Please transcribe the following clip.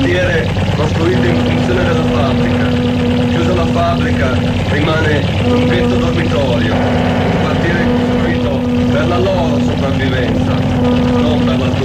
cantiere costruito in funzione della fabbrica. Chiusa la fabbrica rimane un ghetto dormitorio.